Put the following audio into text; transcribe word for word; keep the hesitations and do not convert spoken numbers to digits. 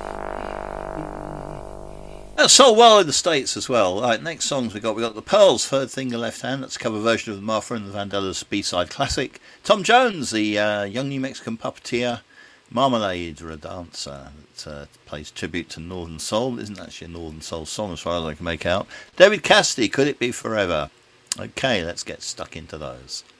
That sold well in the States as well. Right, next songs we got. We got the Pearls, Third Finger Left Hand. That's a cover version of the Martha and the Vandellas B-side classic. Tom Jones, the uh, young New Mexican puppeteer. Marmalade, or a dancer that uh, plays tribute to Northern Soul. It isn't actually a Northern Soul song as far as I can make out. David Cassidy, Could It Be Forever? Okay, let's get stuck into those.